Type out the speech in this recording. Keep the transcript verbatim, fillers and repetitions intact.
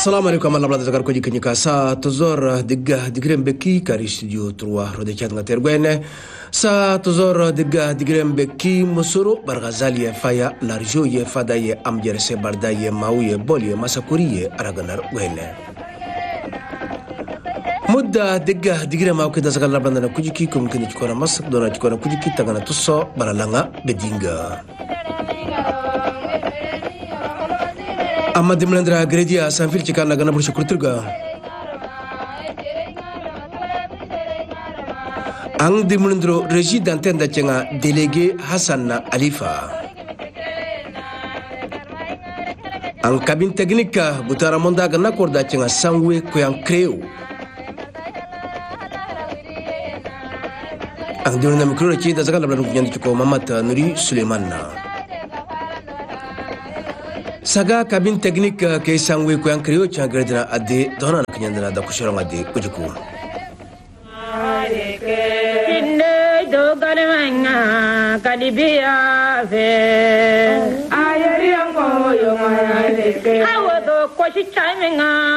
Assalamu alaikum alla blada zakar ko jikni ka sa tozor digga digrem beki kari studio trois rode chat ngater gwene sa tozor digga digrem beki musuru barghazali faya larjo ye fada ye amjer se barda ye mauye bolye masakuri ye araganar gwene mudda digga digrem au kida zakar labanda na kujiki kumkini chikona mas dona chikona kujiki tagana tusso baralanga bedinga amma dimlandra gredia sanfil chikana gana bursu kurturga ang dimlandro regi d'antenne da chenga délégué Hassan Alifa ang cabine technique butara monda gana korda chenga sangwe ko yang creu ang dimlandra mikro chi da zakala blan nyandi ko Mamat Nuri Suleiman saga cabine technique ke sangwe ko yang creo cha gradina ade dona na kanyandana da kushoranga de ujuku inde do garmanga kadibia ve ayari ango yo ayaleke awo do ko shi chaimenga